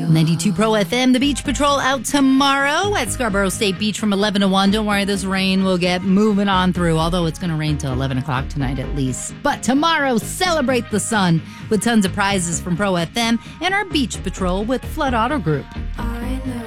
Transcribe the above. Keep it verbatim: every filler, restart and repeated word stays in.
ninety-two Pro F M, the Beach Patrol out tomorrow at Scarborough State Beach from eleven to one. Don't worry, this rain will get moving on through, although it's going to rain till eleven o'clock tonight at least. But tomorrow, celebrate the sun with tons of prizes from Pro F M and our Beach Patrol with Flood Auto Group. I know.